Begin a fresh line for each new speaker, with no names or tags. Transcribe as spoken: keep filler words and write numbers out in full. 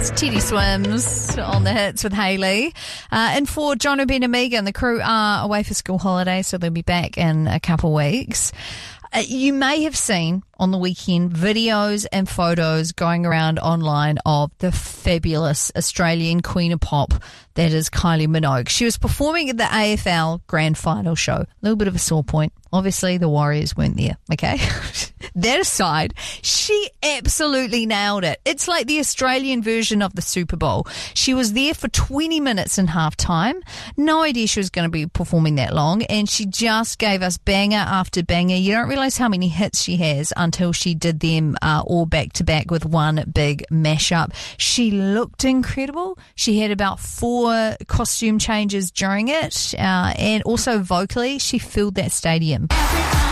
It's Teddy Swims on the hits with Hayley. Uh, and for John O'Ben and Megan, the crew are away for school holidays, so they'll be back in a couple weeks. Uh, you may have seen on the weekend videos and photos going around online of the fabulous Australian Queen of Pop that is Kylie Minogue. She was performing at the A F L Grand Final show. A little bit of a sore point. Obviously, the Warriors weren't there, okay? That aside, she absolutely nailed it. It's like the Australian version of the Super Bowl. She was there for twenty minutes in halftime. No idea she was going to be performing that long, and she just gave us banger after banger. You don't realise how many hits she has until she did them uh, all back-to-back with one big mashup. She looked incredible. She had about four costume changes during it, uh, and also vocally, she filled that stadium.